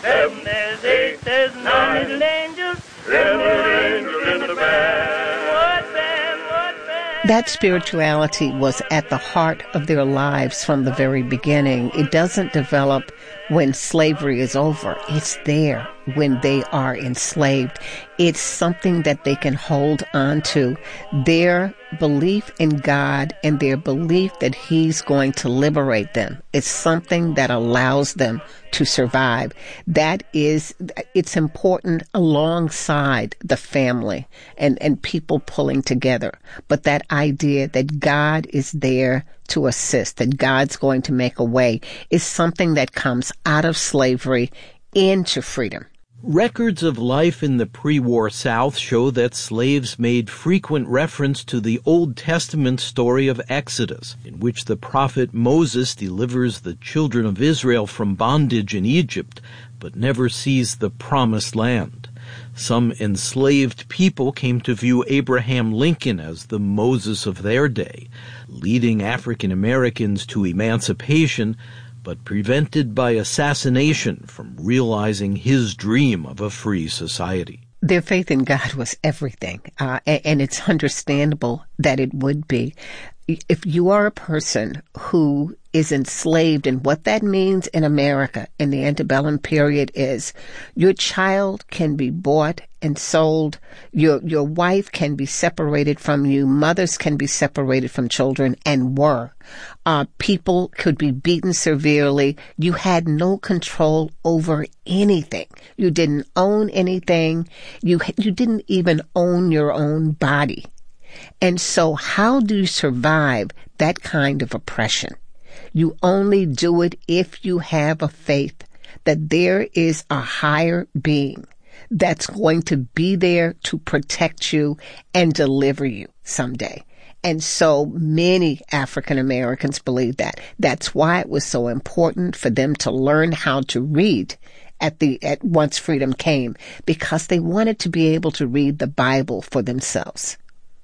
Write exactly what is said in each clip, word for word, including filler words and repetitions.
Seven, there's eight, there's nine little angels. Seven little angels in the band. What band, what band? That spirituality was at the heart of their lives from the very beginning. It doesn't develop when slavery is over. It's there when they are enslaved. It's something that they can hold on to. Their belief in God and their belief that He's going to liberate them is something that allows them to survive. That is, it's important alongside the family and, and people pulling together. But that idea that God is there to assist, that God's going to make a way, is something that comes out of slavery into freedom. Records of life in the pre-war South show that slaves made frequent reference to the Old Testament story of Exodus, in which the prophet Moses delivers the children of Israel from bondage in Egypt, but never sees the promised land. Some enslaved people came to view Abraham Lincoln as the Moses of their day, leading African Americans to emancipation, but prevented by assassination from realizing his dream of a free society. Their faith in God was everything, uh, and, and it's understandable that it would be. If you are a person who is enslaved, and what that means in America in the antebellum period is your child can be bought and sold, your your wife can be separated from you, mothers can be separated from children, and were. Uh, people could be beaten severely. You had no control over anything. You didn't own anything. You you didn't even own your own body. And so how do you survive that kind of oppression? You only do it if you have a faith that there is a higher being that's going to be there to protect you and deliver you someday. And so many African Americans believe that. That's why it was so important for them to learn how to read at the at once freedom came, because they wanted to be able to read the Bible for themselves.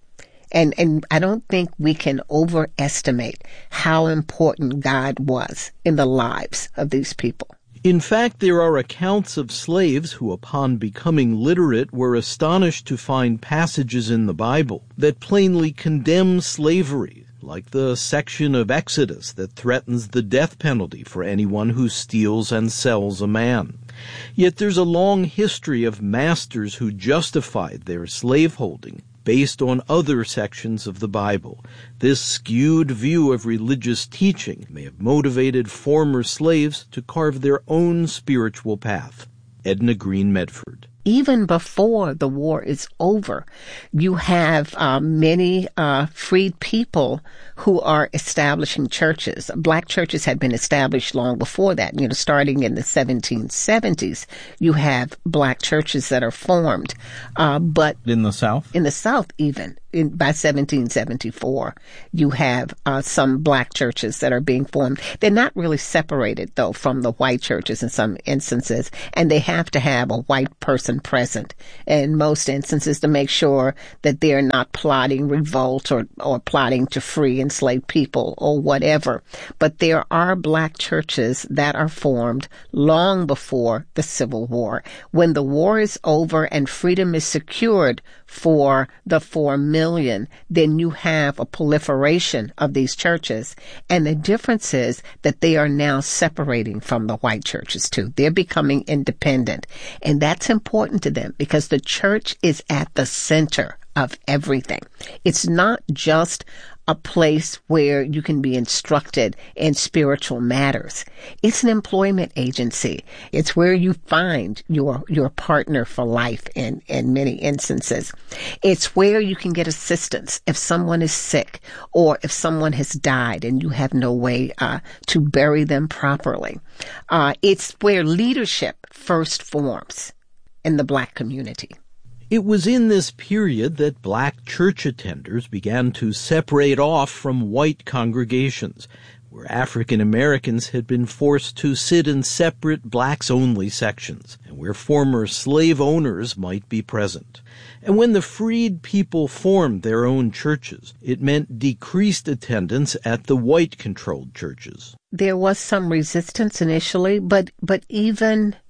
And and I don't think we can overestimate how important God was in the lives of these people. In fact, there are accounts of slaves who, upon becoming literate, were astonished to find passages in the Bible that plainly condemn slavery, like the section of Exodus that threatens the death penalty for anyone who steals and sells a man. Yet there's a long history of masters who justified their slaveholding based on other sections of the Bible. This skewed view of religious teaching may have motivated former slaves to carve their own spiritual path. Edna Green Medford. Even before the war is over, you have uh, many uh, freed people who are establishing churches. Black churches had been established long before that. You know, starting in the seventeen seventies, you have black churches that are formed. Uh, but in the South? In the South, even. In, by seventeen seventy-four, you have uh, some black churches that are being formed. They're not really separated, though, from the white churches in some instances, and they have to have a white person present in most instances to make sure that they're not plotting revolt or, or plotting to free enslaved people or whatever. But there are black churches that are formed long before the Civil War. When the war is over and freedom is secured for the four million, then you have a proliferation of these churches. And the difference is that they are now separating from the white churches too. They're becoming independent. And that's important to them because the church is at the center of everything. It's not just a place where you can be instructed in spiritual matters. It's an employment agency. It's where you find your your partner for life in, in many instances. It's where you can get assistance if someone is sick or if someone has died and you have no way uh, to bury them properly. Uh, it's where leadership first forms in the black community. It was in this period that black church attenders began to separate off from white congregations, where African Americans had been forced to sit in separate blacks-only sections, and where former slave owners might be present. And when the freed people formed their own churches, it meant decreased attendance at the white-controlled churches. There was some resistance initially, but but even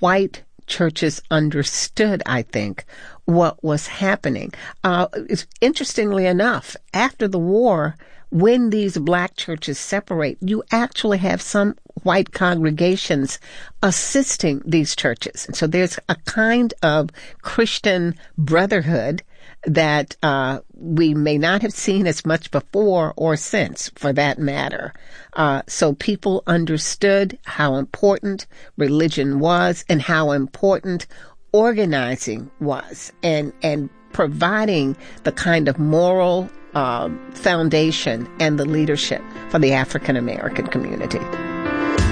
white churches understood, I think, what was happening. Uh, it's, interestingly enough, after the war, when these black churches separate, you actually have some white congregations assisting these churches. And so there's a kind of Christian brotherhood that uh, we may not have seen as much before or since, for that matter. Uh, so people understood how important religion was and how important organizing was, and and providing the kind of moral uh, foundation and the leadership for the African American community.